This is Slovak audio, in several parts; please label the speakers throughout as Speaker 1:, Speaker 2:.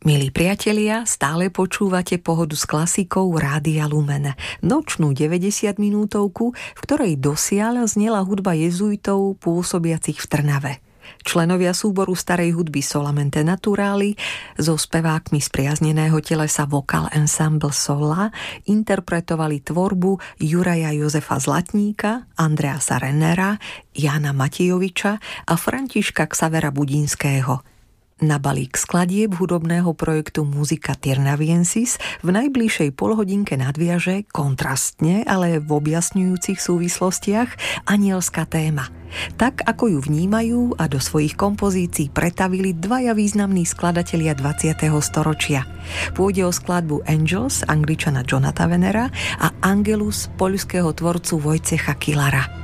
Speaker 1: Milí priatelia, stále počúvate Pohodu s klasikou Rádia Lumen. Nočnú 90-minútovku, v ktorej dosiaľ znela hudba jezuitov pôsobiacich v Trnave. Členovia súboru starej hudby Solamente Naturali so spevákmi spriazneného telesa Vocal Ensemble Sola interpretovali tvorbu Juraja Jozefa Zlatníka, Andreasa Rennera, Jána Matejoviča a Františka Xavera Budínského. Na balík skladieb hudobného projektu Musica Tirnaviensis v najbližšej polhodinke nadviaže kontrastne, ale v objasňujúcich súvislostiach anielská téma. Tak, ako ju vnímajú a do svojich kompozícií pretavili dvaja významní skladatelia 20. storočia. Pôjde o skladbu Angels Angličana Jonatha Venera a Angelus poľského tvorcu Wojciecha Killara.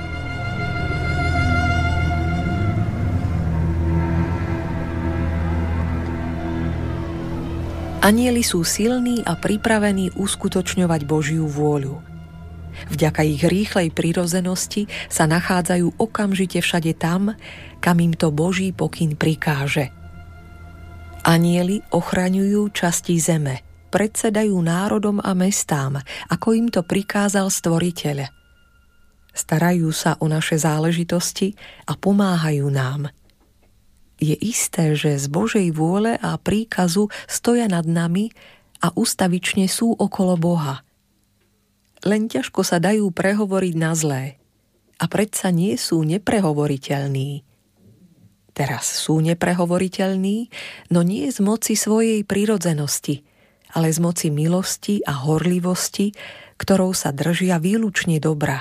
Speaker 1: Anjeli sú silní a pripravení uskutočňovať Božiu vôľu. Vďaka ich rýchlej prirodzenosti sa nachádzajú okamžite všade tam, kam im to Boží pokyn prikáže. Anjeli ochraňujú časti zeme, predsedajú národom a mestám, ako im to prikázal Stvoriteľ. Starajú sa o naše záležitosti a pomáhajú nám. Je isté, že z Božej vôle a príkazu stoja nad nami a ustavične sú okolo Boha. Len ťažko sa dajú prehovoriť na zlé a predsa nie sú neprehovoriteľní. Teraz sú neprehovoriteľní, no nie z moci svojej prirodzenosti, ale z moci milosti a horlivosti, ktorou sa držia výlučne dobra.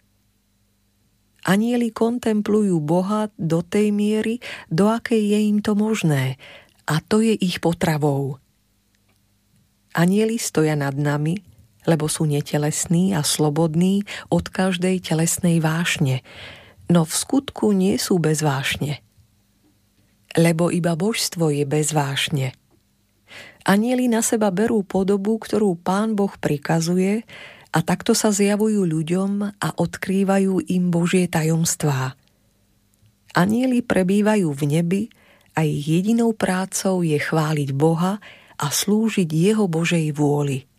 Speaker 1: Anjeli kontemplujú Boha do tej miery, do akej je im to možné, a to je ich potravou. Anjeli stoja nad nami, lebo sú netelesní a slobodní od každej telesnej vášne, no v skutku nie sú bez vášne. Lebo iba božstvo je bez vášne. Anjeli na seba berú podobu, ktorú Pán Boh prikazuje, a takto sa zjavujú ľuďom a odkrývajú im Božie tajomstvá. Anjeli prebývajú v nebi a ich jedinou prácou je chváliť Boha a slúžiť Jeho Božej vôli.